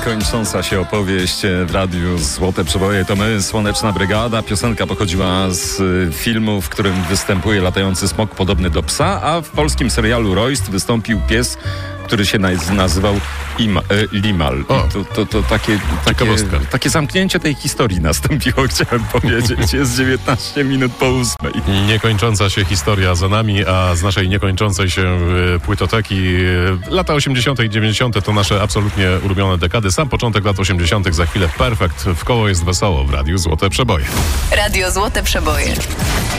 Niekończąca się opowieść w radiu Złote Przeboje to my, Słoneczna Brygada. Piosenka pochodziła z filmu, w którym występuje latający smok podobny do psa, a w polskim serialu Royst wystąpił pies, który się nazywał Limal. To takie zamknięcie tej historii nastąpiło, chciałem powiedzieć. Jest 19 minut po 8. Niekończąca się historia za nami, a z naszej niekończącej się płytoteki lata 80. i 90. to nasze absolutnie ulubione dekady. Sam początek lat 80. za chwilę perfekt. W koło jest wesoło w Radiu Złote Przeboje. Radio Złote Przeboje.